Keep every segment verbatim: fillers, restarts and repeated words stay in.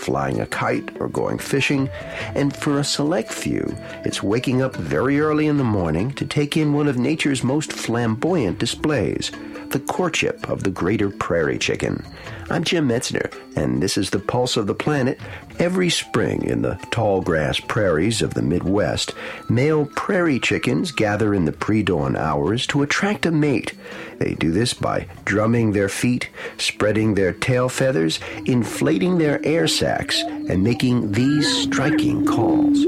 flying a kite or going fishing. And for a select few, it's waking up very early in the morning to take in one of nature's most flamboyant displays, the courtship of the greater prairie chicken. I'm Jim Metzner, and this is the Pulse of the Planet. Every spring in the tall grass prairies of the Midwest, male prairie chickens gather in the pre-dawn hours to attract a mate. They do this by drumming their feet, spreading their tail feathers, inflating their air sacs, and making these striking calls.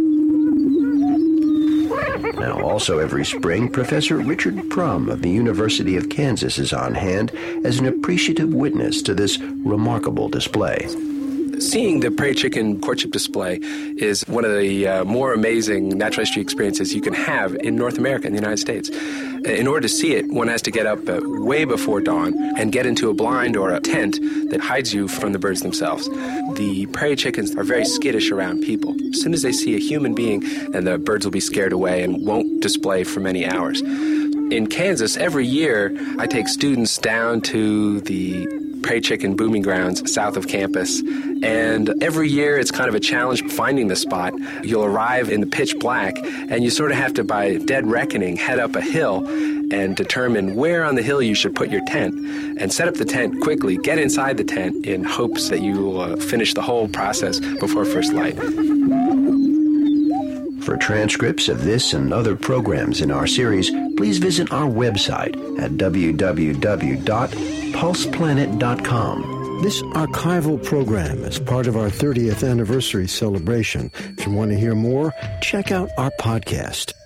Now, also every spring, Professor Richard Prum of the University of Kansas is on hand as an appreciative witness to this remarkable display. Seeing the prairie chicken courtship display is one of the uh, more amazing natural history experiences you can have in North America, in the United States. In order to see it, one has to get up uh, way before dawn and get into a blind or a tent that hides you from the birds themselves. The prairie chickens are very skittish around people. As soon as they see a human being, and the birds will be scared away and won't display for many hours. In Kansas, every year, I take students down to the prairie chicken booming grounds south of campus, and every year it's kind of a challenge finding the spot. You'll arrive in the pitch black, and you sort of have to, by dead reckoning, head up a hill and determine where on the hill you should put your tent, and set up the tent quickly, get inside the tent in hopes that you will uh, finish the whole process before first light. For transcripts of this and other programs in our series, please visit our website at w w w dot pulse planet dot com. This archival program is part of our thirtieth anniversary celebration. If you want to hear more, check out our podcast.